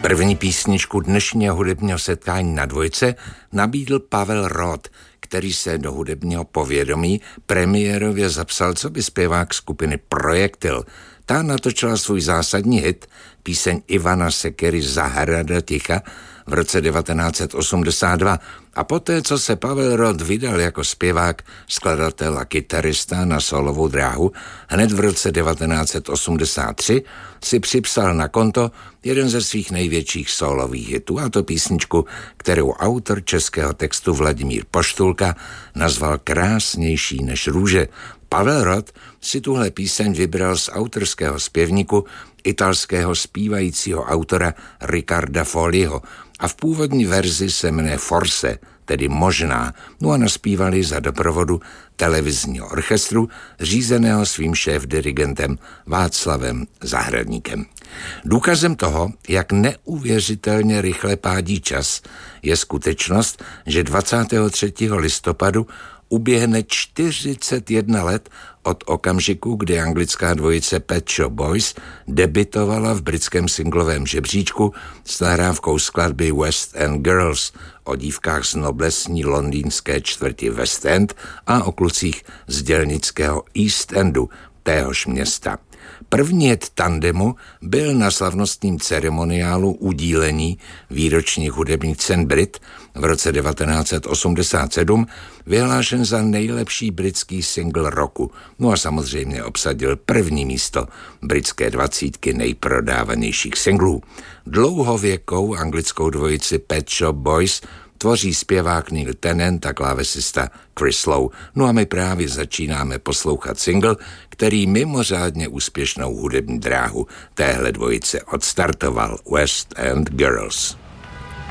První písničku dnešního hudebního setkání na dvojce nabídl Pavel Roth, který se do hudebního povědomí premiérově zapsal coby zpěvák skupiny Projektil. Ta natočila svůj zásadní hit, píseň Ivana Sekery Zahrada ticha, v roce 1982 a poté, co se Pavel Roth vydal jako zpěvák, skladatel a kytarista na solovou dráhu, hned v roce 1983 si připsal na konto jeden ze svých největších solových hitů, a to písničku, kterou autor českého textu Vladimír Poštulka nazval Krásnější než růže. Pavel Roth si tuhle píseň vybral z autorského zpěvníku italského zpívajícího autora Riccarda Folliho a v původní verzi se jmenuje Forse, tedy možná, no a naspívali za doprovodu televizního orchestru, řízeného svým šéfdirigentem Václavem Zahradníkem. Důkazem toho, jak neuvěřitelně rychle pádí čas, je skutečnost, že 23. listopadu uběhne 41 let od okamžiku, kdy anglická dvojice Pet Shop Boys debitovala v britském singlovém žebříčku s nahrávkou skladby West End Girls o dívkách z noblesní londýnské čtvrti West End a o klucích z dělnického East Endu téhož města. První hit tandemu byl na slavnostním ceremoniálu udílení výročních hudebních cen Brit v roce 1987 vyhlášen za nejlepší britský single roku, no a samozřejmě obsadil první místo britské 20 nejprodávanějších singlů. Dlouhověkou anglickou dvojici Pet Shop Boys tvoří zpěvák Neil Tennant a klávesista Chris Lowe. No a my právě začínáme poslouchat single, který mimořádně úspěšnou hudební dráhu téhle dvojice odstartoval, West End Girls.